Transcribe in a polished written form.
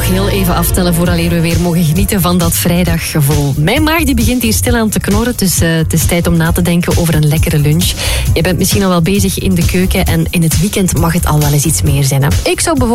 Nog heel even aftellen vooraleer we weer mogen genieten van dat vrijdaggevoel. Mijn maag die begint hier stilaan te knorren, dus het is tijd om na te denken over een lekkere lunch. Je bent misschien al wel bezig in de keuken en in het weekend mag het al wel eens iets meer zijn. Hè? Ik zou bijvoorbeeld